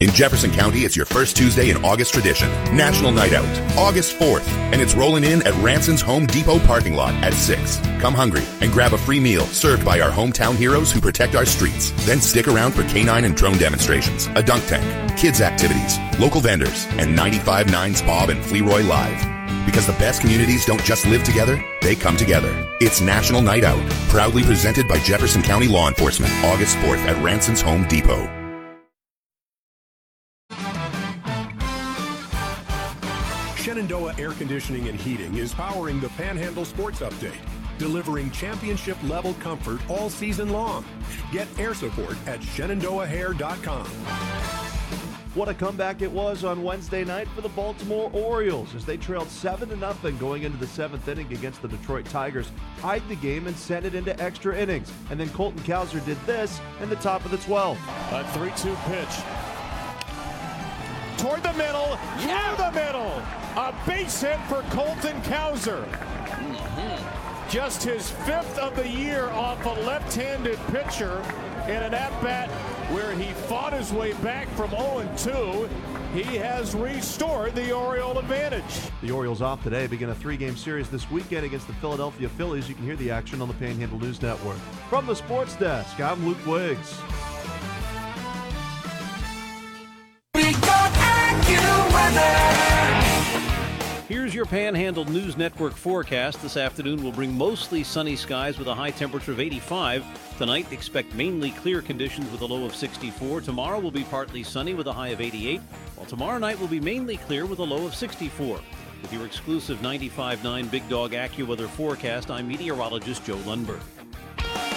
In Jefferson County, it's your first Tuesday in August tradition, National Night Out, August 4th, and it's rolling in at Ranson's Home Depot parking lot at 6. Come hungry and grab a free meal served by our hometown heroes who protect our streets. Then stick around for canine and drone demonstrations, a dunk tank, kids activities, local vendors, and 95.9's Bob and Fleroy Live. Because the best communities don't just live together, they come together. It's National Night Out, proudly presented by Jefferson County Law Enforcement, August 4th at Ranson's Home Depot. Shenandoah Air Conditioning and Heating is powering the Panhandle Sports Update, delivering championship-level comfort all season long. Get air support at ShenandoahHair.com. What a comeback it was on Wednesday night for the Baltimore Orioles as they trailed 7-0 going into the 7th inning against the Detroit Tigers, tied the game and sent it into extra innings. And then Colton Cowser did this in the top of the 12th. A 3-2 pitch. Toward the middle, through the middle. A base hit for Colton Cowser. Just his 5th of the year off a left-handed pitcher in an at-bat where he fought his way back from 0-2. He has restored the Oriole advantage. The Orioles off today begin a 3-game series this weekend against the Philadelphia Phillies. You can hear the action on the Panhandle News Network. From the Sports Desk, I'm Luke Wiggs. Here's your Panhandle News Network forecast. This afternoon will bring mostly sunny skies with a high temperature of 85. Tonight, expect mainly clear conditions with a low of 64. Tomorrow will be partly sunny with a high of 88, while tomorrow night will be mainly clear with a low of 64. With your exclusive 95.9 Big Dog AccuWeather forecast, I'm meteorologist Joe Lundberg.